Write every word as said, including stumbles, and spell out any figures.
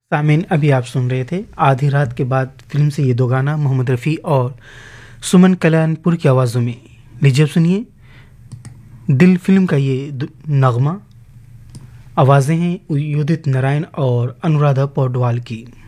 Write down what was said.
सामीन, अभी आप सुन रहे थे आधी रात के बाद फिल्म से ये दो गाना मोहम्मद रफ़ी और सुमन कल्याणपुर की आवाज़ों में। लीजिए अब सुनिए दिल फिल्म का ये दु- नगमा। आवाज़ें हैं उदित नारायण और अनुराधा पौडवाल की।